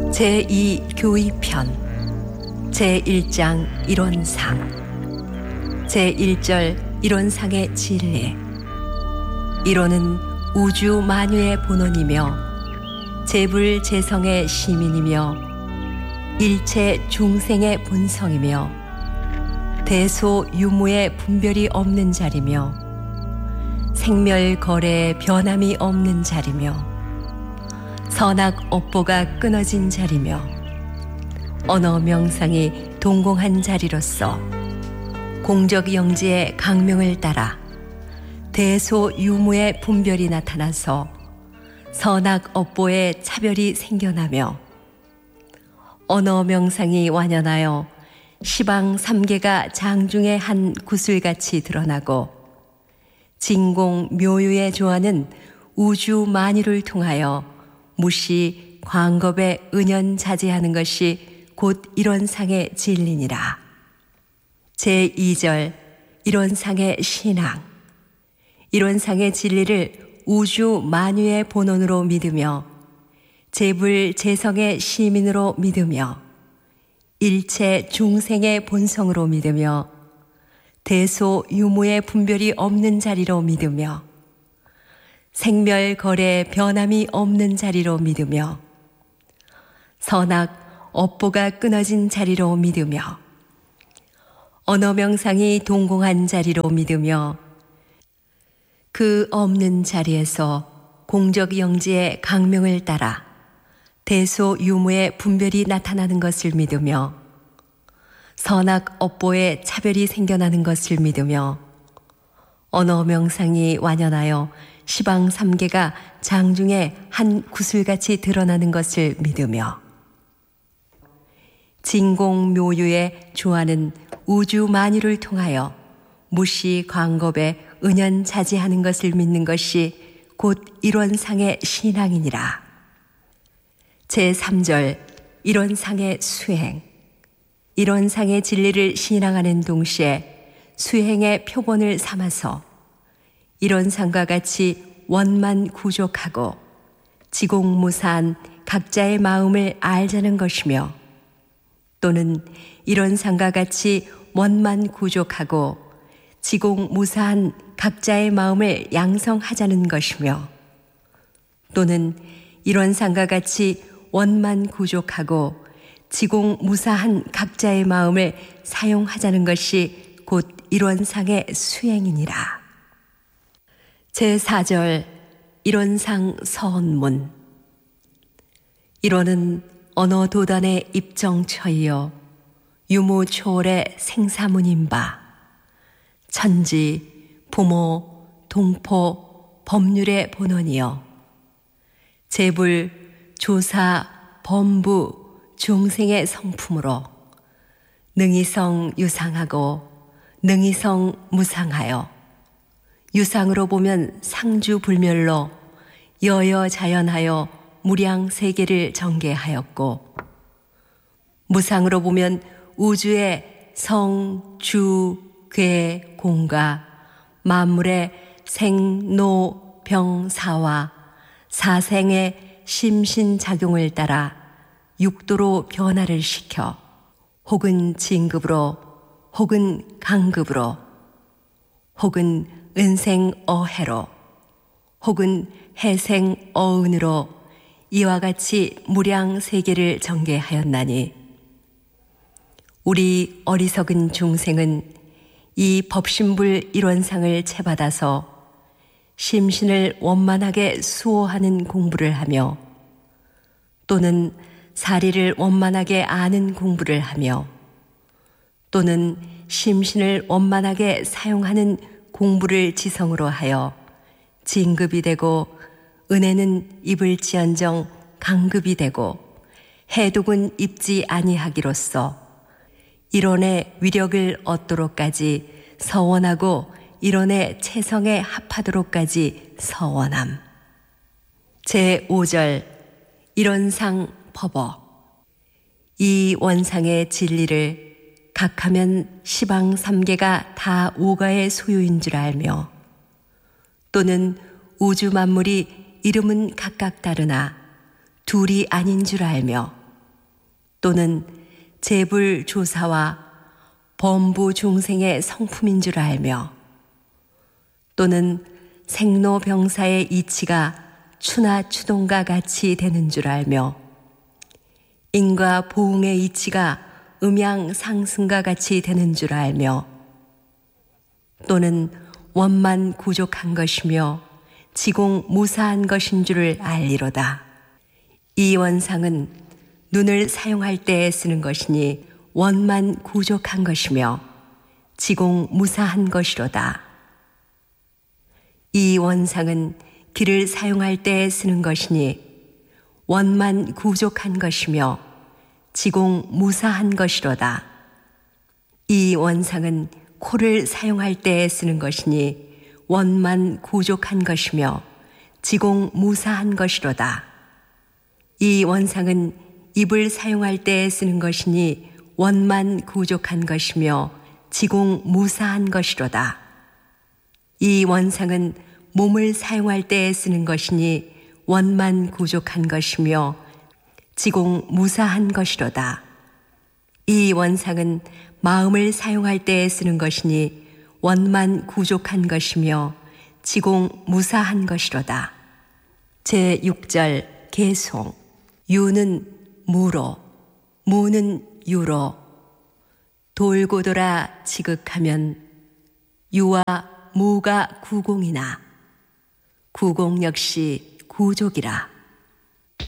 제2교의편 제1장 이론상 제1절 이론상의 진리. 이론은 우주 만유의 본원이며 재불재성의 시민이며 일체 중생의 본성이며 대소유무의 분별이 없는 자리며 생멸거래의 변함이 없는 자리며 선악업보가 끊어진 자리며 언어 명상이 동공한 자리로서 공적영지의 강명을 따라 대소유무의 분별이 나타나서 선악업보의 차별이 생겨나며 언어 명상이 완연하여 시방삼계가 장중의 한 구슬같이 드러나고 진공묘유에 조하는 우주 만유를 통하여 무시 광겁에 은연자제하는 것이 곧 이론상의 진리니라. 제2절 이론상의 신앙. 이론상의 진리를 우주 만유의 본원으로 믿으며 재불재성의 시민으로 믿으며 일체 중생의 본성으로 믿으며 대소유무의 분별이 없는 자리로 믿으며 생멸거래의 변함이 없는 자리로 믿으며 선악업보가 끊어진 자리로 믿으며 언어명상이 동공한 자리로 믿으며 그 없는 자리에서 공적영지의 강명을 따라 대소유무의 분별이 나타나는 것을 믿으며 선악업보의 차별이 생겨나는 것을 믿으며 언어명상이 완연하여 시방삼계가 장중에 한 구슬같이 드러나는 것을 믿으며 진공묘유에 조하는 우주 만유를 통하여 무시 광겁에 은연자제하는 것을 믿는 것이 곧 이론상의 신앙이니라. 제3절 이론상의 수행. 이론상의 진리를 신앙하는 동시에 수행의 표본을 삼아서 이론상과 같이 원만구족하고 지공무사한 각자의 마음을 알자는 것이며 또는 이론상과 같이 원만구족하고 지공무사한 각자의 마음을 양성하자는 것이며 또는 이론상과 같이 원만구족하고 지공무사한 각자의 마음을 사용하자는 것이 곧 이론상의 수행이니라. 제4절 이론상 서언문. 이론은 언어도단의 입정처이요 유무초월의 생사문인 바 천지, 부모, 동포, 법률의 본원이요 재불, 조사, 범부, 중생의 성품으로 능이성 유상하고 능이성 무상하여 유상으로 보면 상주불멸로 여여자연하여 무량세계를 전개하였고 무상으로 보면 우주의 성, 주, 괴, 공과 만물의 생, 노, 병, 사와 사생의 심신작용을 따라 육도로 변화를 시켜 혹은 진급으로 혹은 강급으로 혹은 은생어해로 혹은 해생어은으로 이와 같이 무량세계를 전개하였나니 우리 어리석은 중생은 이 법신불 이론상을 채받아서 심신을 원만하게 수호하는 공부를 하며 또는 사리를 원만하게 아는 공부를 하며 또는 심신을 원만하게 사용하는 공부를 지성으로 하여 진급이 되고 은혜는 입을지언정 강급이 되고 해독은 입지 아니하기로써 이론의 위력을 얻도록까지 서원하고 이론의 체성에 합하도록까지 서원함. 제5절 이론상 법어. 이 원상의 진리를 각하면 시방삼계가 다 오가의 소유인 줄 알며 또는 우주 만물이 이름은 각각 다르나 둘이 아닌 줄 알며 또는 재불조사와 범부중생의 성품인 줄 알며 또는 생로병사의 이치가 추나 추동과 같이 되는 줄 알며 인과 보응의 이치가 음양 상승과 같이 되는 줄 알며 또는 원만 구족한 것이며 지공 무사한 것인 줄을 알리로다. 이 원상은 눈을 사용할 때에 쓰는 것이니 원만 구족한 것이며 지공 무사한 것이로다. 이 원상은 길을 사용할 때에 쓰는 것이니 원만 구족한 것이며 지공 무사한 것이로다. 이 원상은 코를 사용할 때에 쓰는 것이니 원만 구족한 것이며 지공 무사한 것이로다. 이 원상은 입을 사용할 때에 쓰는 것이니 원만 구족한 것이며 지공 무사한 것이로다. 이 원상은 몸을 사용할 때에 쓰는 것이니 원만 구족한 것이며 지공 무사한 것이로다. 이 원상은 마음을 사용할 때에 쓰는 것이니 원만 구족한 것이며 지공 무사한 것이로다. 제6절 개송. 유는 무로, 무는 유로. 돌고 돌아 지극하면 유와 무가 구공이나 구공 역시 구족이라.